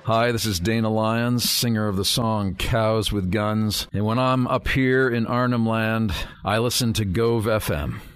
Hi, this is Dana Lyons, singer of the song Cows with Guns. And when I'm up here in Arnhem Land, I listen to Gove FM.